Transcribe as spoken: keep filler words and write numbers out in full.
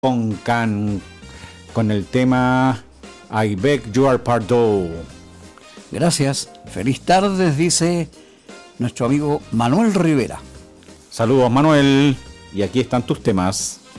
con Can con el tema I Beg Your Pardon. Gracias. Feliz tardes, dice nuestro amigo Manuel Rivera. Saludos, Manuel. Y aquí están tus temas.